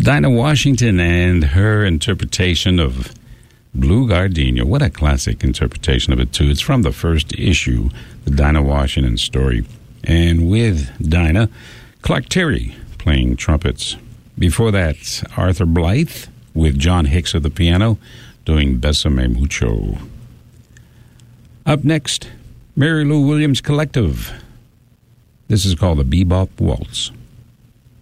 Dinah Washington and her interpretation of Blue Gardenia. What a classic interpretation of it, too. It's from the first issue, the Dinah Washington story. And with Dinah, Clark Terry playing trumpets. Before that, Arthur Blythe with John Hicks at the piano doing Besame Mucho. Up next, Mary Lou Williams Collective. This is called the Bebop Waltz.